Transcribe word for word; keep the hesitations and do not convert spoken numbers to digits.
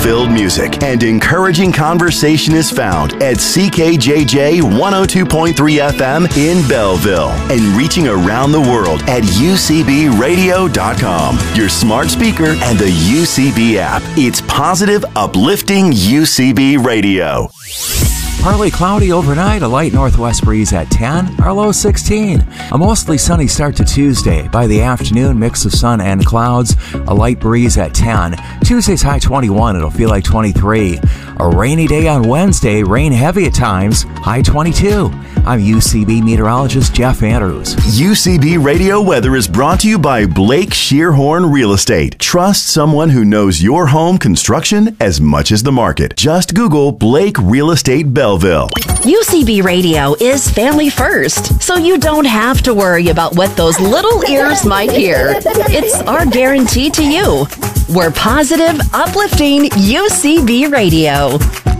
soul-filled music and encouraging conversation is found at C K J J one oh two point three F M in Belleville and reaching around the world at U C B radio dot com, your smart speaker, and the U C B app. It's positive, uplifting U C B radio. Partly cloudy overnight, a light northwest breeze at ten, our low sixteen. A mostly sunny start to Tuesday. By the afternoon, mix of sun and clouds, a light breeze at ten. Tuesday's high twenty-one, it'll feel like twenty-three. A rainy day on Wednesday, rain heavy at times, high twenty-two. I'm U C B meteorologist Jeff Andrews. U C B Radio Weather is brought to you by Blake Shearhorn Real Estate. Trust someone who knows your home construction as much as the market. Just Google Blake Real Estate Belleville. U C B Radio is family first, so you don't have to worry about what those little ears might hear. It's our guarantee to you. We're positive, uplifting U C B Radio.